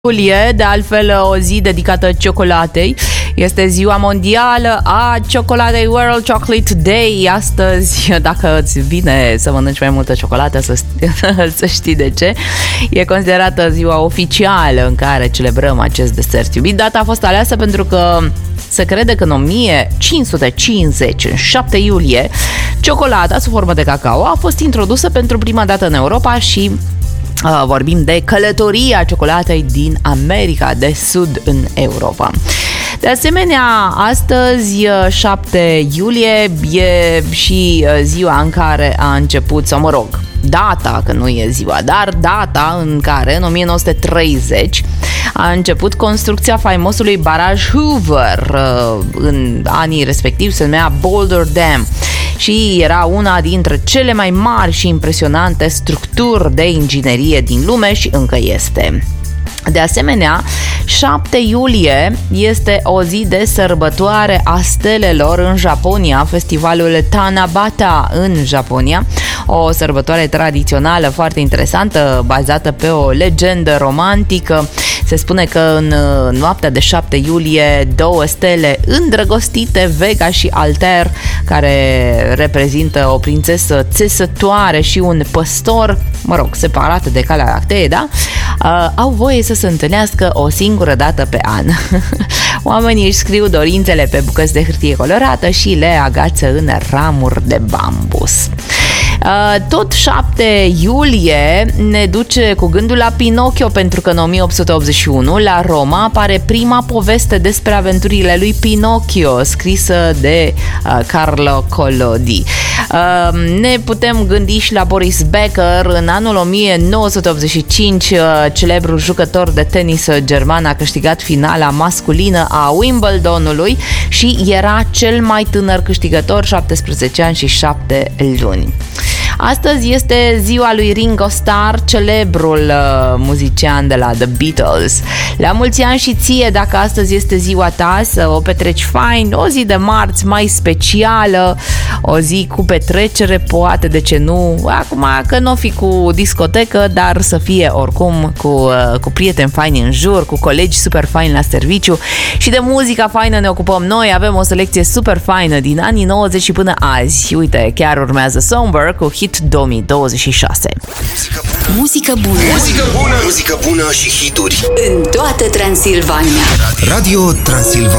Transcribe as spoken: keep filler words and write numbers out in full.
iulie, de altfel o zi dedicată ciocolatei. Este ziua mondială a ciocolatei, World Chocolate Day. Astăzi, dacă îți vine să mănânci mai multă ciocolată, să, să știi de ce, e considerată ziua oficială în care celebrăm acest desert iubit. Data a fost aleasă pentru că se crede că în o mie cinci sute cincizeci, în șapte iulie, ciocolata sub formă de cacao a fost introdusă pentru prima dată în Europa și Uh, vorbim de călătoria ciocolatei din America de Sud în Europa. De asemenea, astăzi, șapte iulie, e și ziua în care a început, sau mă rog, data, că nu e ziua, dar data în care, în o mie nouă sute treizeci, a început construcția faimosului baraj Hoover. În anii respectivi se numea Boulder Dam și era una dintre cele mai mari și impresionante structuri de inginerie din lume și încă este. De asemenea, șapte iulie este o zi de sărbătoare a stelelor în Japonia, festivalul Tanabata în Japonia, o sărbătoare tradițională foarte interesantă, bazată pe o legendă romantică. Se spune că în noaptea de șapte iulie, două stele îndrăgostite, Vega și Altair, care reprezintă o prințesă țesătoare și un păstor, mă rog, separate de Calea Lactee, da? Uh, au voie să se întâlnească o singură dată pe an. Oamenii își scriu dorințele pe bucăți de hârtie colorată și le agață în ramuri de bambus. Tot șapte iulie ne duce cu gândul la Pinocchio, pentru că în o mie opt sute optzeci și unu la Roma apare prima poveste despre aventurile lui Pinocchio, scrisă de uh, Carlo Collodi. Uh, ne putem gândi și la Boris Becker. În anul o mie nouă sute optzeci și cinci, uh, celebrul jucător de tenis german a câștigat finala masculină a Wimbledonului și era cel mai tânăr câștigător, șaptesprezece ani și șapte luni. Astăzi este ziua lui Ringo Starr, celebrul uh, muzician de la The Beatles. La mulți ani și ție, dacă astăzi este ziua ta, să o petreci fain, o zi de marți mai specială, o zi cu petrecere, poate, de ce nu, acum că nu o fi cu discotecă, dar să fie oricum cu, uh, cu prieteni faini în jur, cu colegi super faini la serviciu. Și de muzica faină ne ocupăm noi, avem o selecție super faină din anii nouăzeci și până azi. Uite, chiar urmează Somber cu Hit două mii douăzeci și șase. Muzică bună. Muzică bună. Muzică bună și hituri în toată Transilvania. Radio Transilvania.